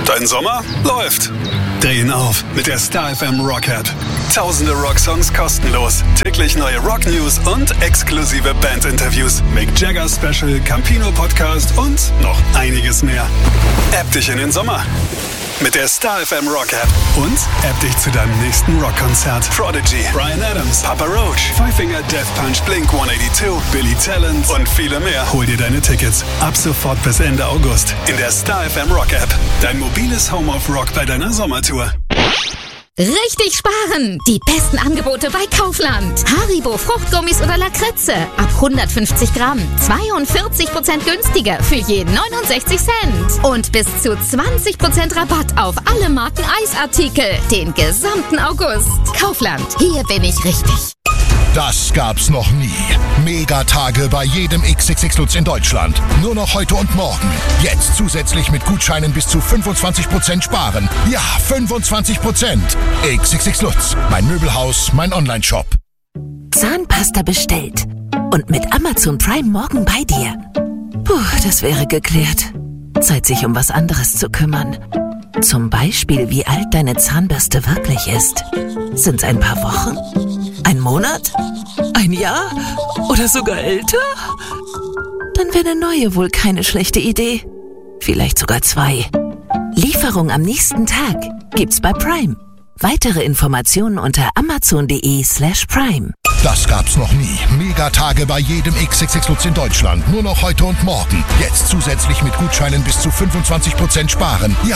Dein Sommer läuft. Drehen auf mit der Star FM Rock App. Tausende Rocksongs kostenlos, täglich neue Rock-News und exklusive Band-Interviews. Mick Jagger Special, Campino Podcast und noch einiges mehr. App dich in den Sommer mit der Star FM Rock App und App dich zu deinem nächsten Rockkonzert. Prodigy, Bryan Adams, Papa Roach, Five Finger Death Punch, Blink-182, Billy Talent und viele mehr. Hol dir deine Tickets ab sofort bis Ende August in der Star FM Rock App. Dein mobiles Home of Rock bei deiner Sommertour. Richtig sparen! Die besten Angebote bei Kaufland. Haribo Fruchtgummis oder Lakritze ab 150 Gramm. 42% günstiger für je 69 Cent. Und bis zu 20% Rabatt auf alle Marken Eisartikel. Den gesamten August. Kaufland, hier bin ich richtig. Das gab's noch nie. Megatage bei jedem XXX Lutz in Deutschland. Nur noch heute und morgen. Jetzt zusätzlich mit Gutscheinen bis zu 25% sparen. Ja, 25%. XXX Lutz. Mein Möbelhaus, mein Onlineshop. Zahnpasta bestellt. Und mit Amazon Prime morgen bei dir. Puh, das wäre geklärt. Zeit, sich um was anderes zu kümmern. Zum Beispiel, wie alt deine Zahnbürste wirklich ist. Sind's ein paar Wochen? Ein Monat? Ein Jahr? Oder sogar älter? Dann wäre eine neue wohl keine schlechte Idee. Vielleicht sogar 2. Lieferung am nächsten Tag gibt's bei Prime. Weitere Informationen unter amazon.de/prime. Das gab's noch nie. Megatage bei jedem XXX Lutz in Deutschland. Nur noch heute und morgen. Jetzt zusätzlich mit Gutscheinen bis zu 25% sparen. Ja,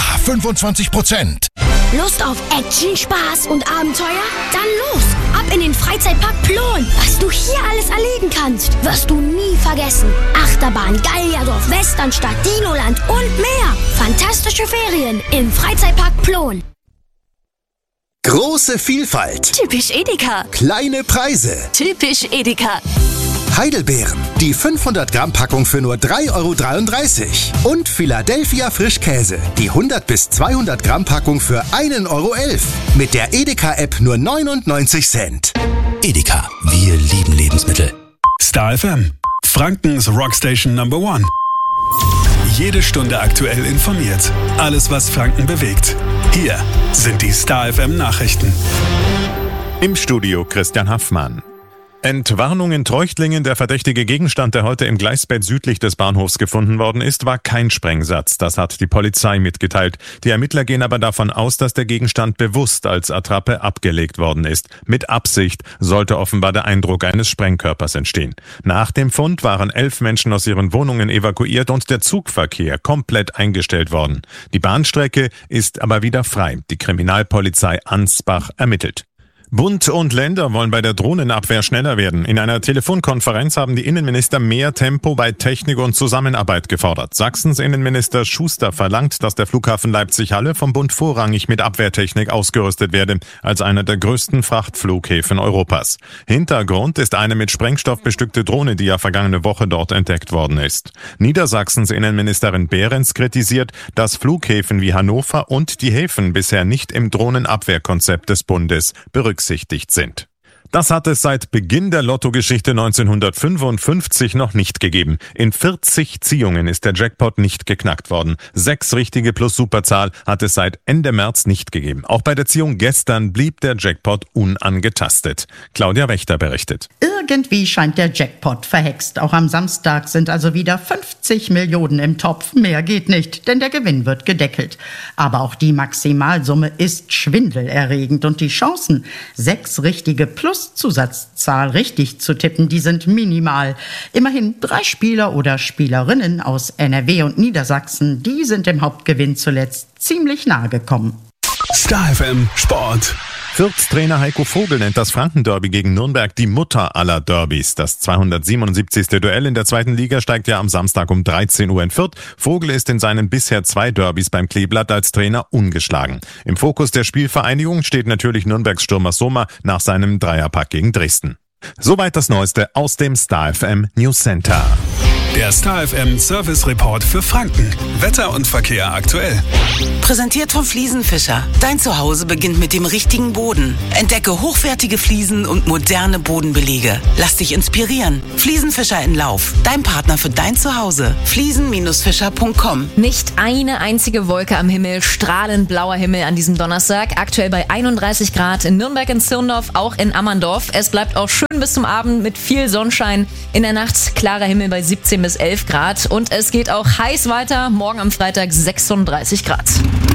25%. Lust auf Action, Spaß und Abenteuer? Dann los! Ab in den Freizeitpark Plon! Was du hier alles erleben kannst, wirst du nie vergessen. Achterbahn, Gallierdorf, Westernstadt, Dinoland und mehr. Fantastische Ferien im Freizeitpark Plon. Große Vielfalt. Typisch Edeka. Kleine Preise. Typisch Edeka. Heidelbeeren. Die 500 Gramm Packung für nur 3,33 €. Und Philadelphia Frischkäse. Die 100 bis 200 Gramm Packung für 1,11 €. Mit der Edeka-App nur 99 Cent. Edeka. Wir lieben Lebensmittel. Star FM. Frankens Rockstation Number 1. Jede Stunde aktuell informiert. Alles, was Franken bewegt. Hier sind die Star FM Nachrichten. Im Studio Christian Haffmann. Entwarnung in Treuchtlingen. Der verdächtige Gegenstand, der heute im Gleisbett südlich des Bahnhofs gefunden worden ist, war kein Sprengsatz. Das hat die Polizei mitgeteilt. Die Ermittler gehen aber davon aus, dass der Gegenstand bewusst als Attrappe abgelegt worden ist. Mit Absicht sollte offenbar der Eindruck eines Sprengkörpers entstehen. Nach dem Fund waren 11 Menschen aus ihren Wohnungen evakuiert und der Zugverkehr komplett eingestellt worden. Die Bahnstrecke ist aber wieder frei. Die Kriminalpolizei Ansbach ermittelt. Bund und Länder wollen bei der Drohnenabwehr schneller werden. In einer Telefonkonferenz haben die Innenminister mehr Tempo bei Technik und Zusammenarbeit gefordert. Sachsens Innenminister Schuster verlangt, dass der Flughafen Leipzig-Halle vom Bund vorrangig mit Abwehrtechnik ausgerüstet werde, als einer der größten Frachtflughäfen Europas. Hintergrund ist eine mit Sprengstoff bestückte Drohne, die ja vergangene Woche dort entdeckt worden ist. Niedersachsens Innenministerin Behrens kritisiert, dass Flughäfen wie Hannover und die Häfen bisher nicht im Drohnenabwehrkonzept des Bundes berücksichtigt sind. Das hat es seit Beginn der Lottogeschichte 1955 noch nicht gegeben. In 40 Ziehungen ist der Jackpot nicht geknackt worden. 6 richtige plus Superzahl hat es seit Ende März nicht gegeben. Auch bei der Ziehung gestern blieb der Jackpot unangetastet. Claudia Wächter berichtet. Irgendwie scheint der Jackpot verhext. Auch am Samstag sind also wieder 50 Millionen im Topf. Mehr geht nicht, denn der Gewinn wird gedeckelt. Aber auch die Maximalsumme ist schwindelerregend und die Chancen, 6 richtige plus Zusatzzahl richtig zu tippen, die sind minimal. Immerhin 3 Spieler oder Spielerinnen aus NRW und Niedersachsen, die sind dem Hauptgewinn zuletzt ziemlich nahe gekommen. Star FM Sport. Fürth-Trainer Heiko Vogel nennt das Franken-Derby gegen Nürnberg die Mutter aller Derbys. Das 277. Duell in der 2. Liga steigt ja am Samstag um 13 Uhr in Fürth. Vogel ist in seinen bisher 2 Derbys beim Kleeblatt als Trainer ungeschlagen. Im Fokus der Spielvereinigung steht natürlich Nürnbergs Stürmer Sommer nach seinem Dreierpack gegen Dresden. Soweit das Neueste aus dem Star FM News Center. Der Star FM Service Report für Franken. Wetter und Verkehr aktuell. Präsentiert vom Fliesenfischer. Dein Zuhause beginnt mit dem richtigen Boden. Entdecke hochwertige Fliesen und moderne Bodenbelege. Lass dich inspirieren. Fliesenfischer in Lauf. Dein Partner für dein Zuhause. Fliesen-fischer.com. Nicht eine einzige Wolke am Himmel. Strahlend blauer Himmel an diesem Donnerstag. Aktuell bei 31 Grad in Nürnberg, in Zirndorf, auch in Ammerndorf. Es bleibt auch schön bis zum Abend mit viel Sonnenschein. In der Nacht klarer Himmel bei 17 bis 11 Grad. Und es geht auch heiß weiter. Morgen am Freitag 36 Grad.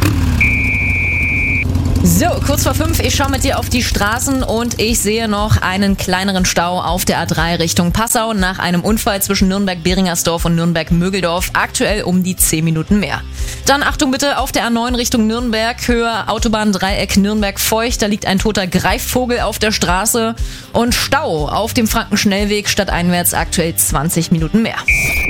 So, kurz vor 5, ich schaue mit dir auf die Straßen und ich sehe noch einen kleineren Stau auf der A3 Richtung Passau nach einem Unfall zwischen Nürnberg-Beringersdorf und Nürnberg-Mögeldorf. Aktuell um die 10 Minuten mehr. Dann Achtung bitte auf der A9 Richtung Nürnberg, Höhe Autobahndreieck Nürnberg-Feucht. Da liegt ein toter Greifvogel auf der Straße und Stau auf dem Frankenschnellweg stadteinwärts aktuell 20 Minuten mehr.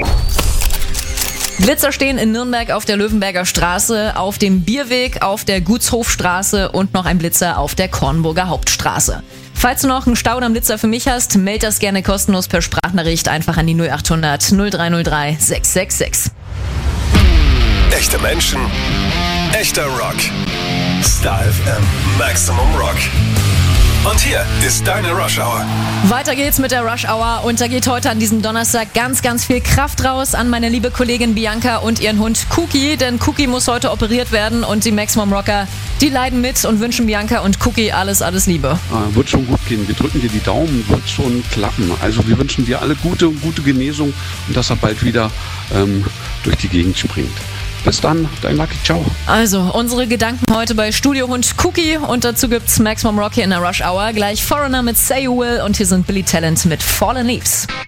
Blitzer stehen in Nürnberg auf der Löwenberger Straße, auf dem Bierweg, auf der Gutshofstraße und noch ein Blitzer auf der Kornburger Hauptstraße. Falls du noch einen Stau oder einen Blitzer für mich hast, meld das gerne kostenlos per Sprachnachricht einfach an die 0800 0303 666. Echte Menschen, echter Rock. Star FM Maximum Rock. Und hier ist deine Rush Hour. Weiter geht's mit der Rush Hour und da geht heute an diesem Donnerstag ganz, ganz viel Kraft raus an meine liebe Kollegin Bianca und ihren Hund Cookie, denn Cookie muss heute operiert werden und die Maximum Rocker, die leiden mit und wünschen Bianca und Cookie alles, alles Liebe. Wird schon gut gehen, wir drücken dir die Daumen, wird schon klappen. Also wir wünschen dir alle gute Genesung und dass er bald wieder durch die Gegend springt. Bis dann, dein Lucky, ciao. Also, unsere Gedanken heute bei Studiohund Cookie und dazu gibt's Maximum Rock hier in der Rush Hour. Gleich Foreigner mit Say You Will und hier sind Billy Talent mit Fallen Leaves.